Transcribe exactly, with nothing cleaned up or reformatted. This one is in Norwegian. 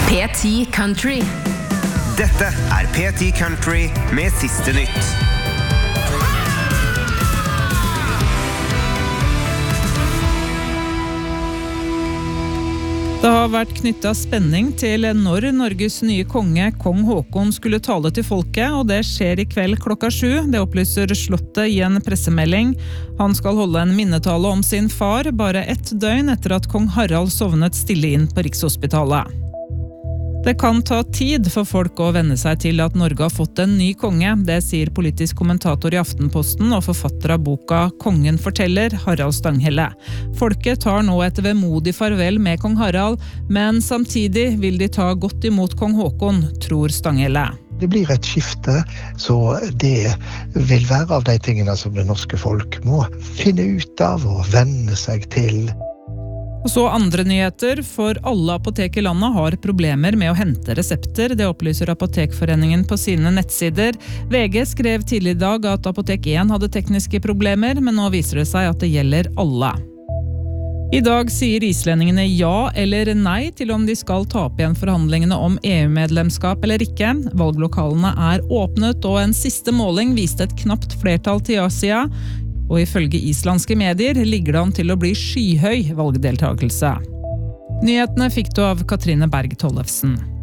P ti Country. Dette er P ti Country med siste nytt. Det har vært knyttet spenning til når Norges nye konge, kong Haakon, skulle tale til folket, og det skjer i kveld klokka sju. Det opplyser Slottet i en pressemelding. Han skal holde en minnetale om sin far, bare ett døgn etter at kong Harald sovnet stille inn på Rikshospitalet. Det kan ta tid for folk å venne seg til at Norge har fått en ny konge. Det sier politisk kommentator i Aftenposten og forfatter av boka Kongen forteller, Harald Stanghelle. Folket tar nå et vemodig farvel med kong Harald, men samtidig vil de ta godt imot kong Haakon, tror Stanghelle. Det blir et skifte, så det vil være av de tingene som det norske folk må finne ut av og venne seg til. Og så andre nyheter, for alle apotek i landet har problemer med å hente resepter. Det opplyser Apotekforeningen på sine nettsider. V G skrev tidlig i dag at Apotek én hadde tekniske problemer, men nå viser det seg at det gjelder alle. I dag sier islendingene ja eller nei til om de skal ta opp igjen forhandlingene om E U-medlemskap eller ikke. Valglokalene er åpnet, og en siste måling viste et knapt flertall til ja-sida. Og ifølge islandske medier ligger det an til å bli skyhøy valgdeltakelse. Nyhetene fikk du av Katrine Berg Tollefsen.